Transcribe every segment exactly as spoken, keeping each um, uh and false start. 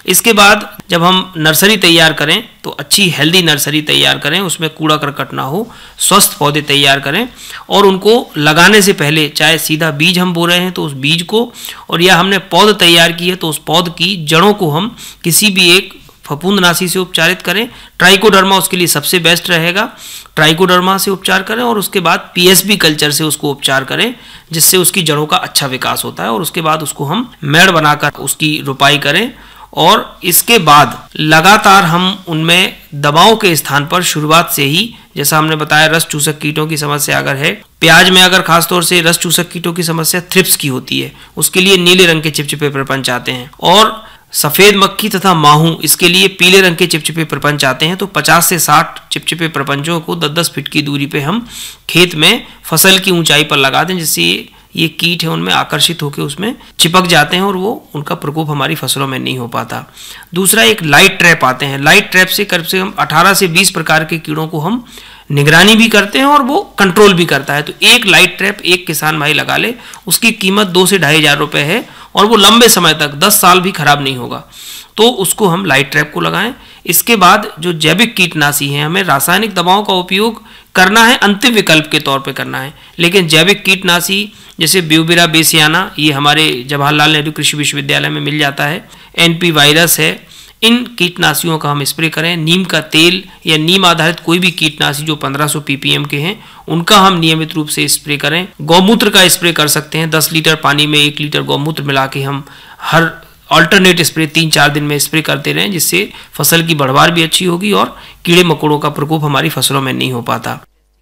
इसके बाद जब हम नर्सरी तैयार करें तो अच्छी हेल्दी नर्सरी तैयार करें, उसमें कूड़ा करकट ना हो, स्वस्थ पौधे तैयार करें और उनको लगाने से पहले चाहे सीधा बीज हम बो रहे हैं तो उस बीज को, और या हमने पौध तैयार की है तो उस पौध की जड़ों को हम किसी भी एक फफूंदनाशी से उपचारित करें। ट्राइकोडर्मा उसके लिए सबसे बेस्ट रहेगा, ट्राइकोडर्मा से उपचार करें और उसके बाद पीएसबी कल्चर से उसको उपचार करें, जिससे उसकी जड़ों का अच्छा विकास होता है। और उसके बाद उसको हम मेड़ बनाकर उसकी रोपाई करें और इसके बाद लगातार हम उनमें दवाओं के स्थान पर शुरुआत से ही, जैसा हमने बताया, रस चूसक कीटों की समस्या अगर है, प्याज में अगर खासतौर से रस चूसक कीटों की समस्या थ्रिप्स की होती है, उसके लिए नीले रंग के चिपचिपे प्रपंच आते हैं, और सफेद मक्खी तथा माहू इसके लिए पीले रंग के चिपचिपे प्रपंच आते हैं। तो पचास से साठ चिपचिपे प्रपंचों को दस दस फीट की दूरी पे हम खेत में फसल की ऊंचाई पर लगा दें, जिससे ये कीट है उनमें आकर्षित होकर उसमें चिपक जाते हैं और वो उनका प्रकोप हमारी फसलों में नहीं हो पाता। दूसरा, एक लाइट ट्रैप आते हैं। लाइट ट्रैप से करीब से हम अठारह से बीस प्रकार के कीड़ों को हम निगरानी भी करते हैं और वो कंट्रोल भी करता है। तो एक लाइट ट्रैप एक किसान भाई लगा ले, उसकी कीमत दो से ढाई हजार रुपये है और वो लंबे समय तक दस साल भी खराब नहीं होगा, तो उसको हम लाइट ट्रैप को लगाएं। इसके बाद जो जैविक कीटनाशी हैं, हमें रासायनिक दवाओं का उपयोग करना है, अंतिम विकल्प के तौर पे करना है, लेकिन जैविक कीटनाशी जैसे ब्यूबिरा बेसियाना, ये हमारे जवाहरलाल नेहरू कृषि विश्वविद्यालय में मिल जाता है, एनपी वायरस है, इन कीटनाशियों का हम स्प्रे करें। नीम का तेल या नीम आधारित कोई भी कीटनाशी जो पंद्रह सौ पीपीएम के हैं, उनका हम नियमित रूप से स्प्रे करें। गौमूत्र का स्प्रे कर सकते हैं, दस लीटर पानी में एक लीटर गौमूत्र मिला के हम हर अल्टरनेट स्प्रे तीन चार दिन में स्प्रे करते रहें, जिससे फसल की बढ़वार भी अच्छी होगी और कीड़े मकोड़ों का प्रकोप हमारी फसलों में नहीं हो पाता।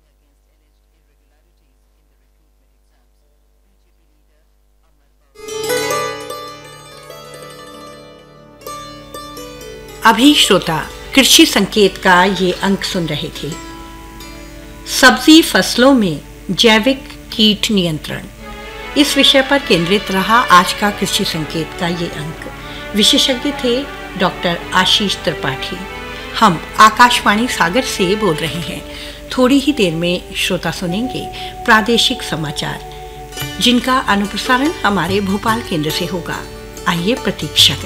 अभी श्रोता कृषि संकेत का ये अंक सुन रहे थे। सब्जी फसलों में जैविक कीट नियंत्रण, इस विषय पर केंद्रित रहा आज का कृषि संकेत का ये अंक। विशेषज्ञ थे डॉक्टर आशीष त्रिपाठी। हम आकाशवाणी सागर से बोल रहे हैं। थोड़ी ही देर में श्रोता सुनेंगे प्रादेशिक समाचार, जिनका अनुप्रसारण हमारे भोपाल केंद्र से होगा। आइए प्रतीक्षा करें।